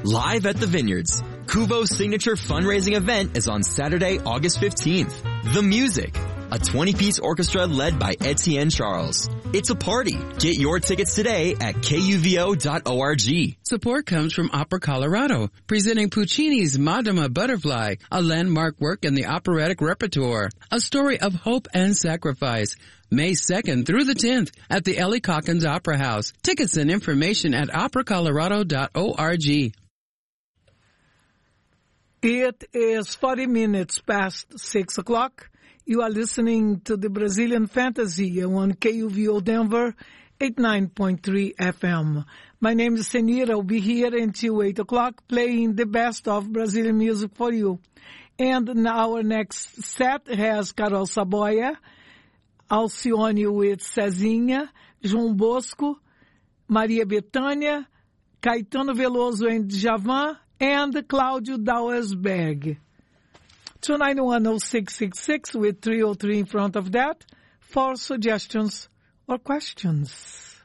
live at the Vineyards. Kuvo's signature fundraising event is on Saturday, August 15th. The Music, a 20-piece orchestra led by Etienne Charles. It's a party. Get your tickets today at kuvo.org. Support comes from Opera Colorado, presenting Puccini's Madama Butterfly, a landmark work in the operatic repertoire, a story of hope and sacrifice. May 2nd through the 10th at the Ellie Calkins Opera House. Tickets and information at operacolorado.org. It is 40 minutes past 6 o'clock. You are listening to the Brazilian Fantasy on KUVO Denver, 89.3 FM. My name is Senira. I'll be here until 8 o'clock playing the best of Brazilian music for you. And our next set has Carol Saboia, Alcione with Cezinha, João Bosco, Maria Bethânia, Caetano Veloso and Djavan, and Cláudio Dauersberg. 2910666 with 303 in front of that for suggestions or questions.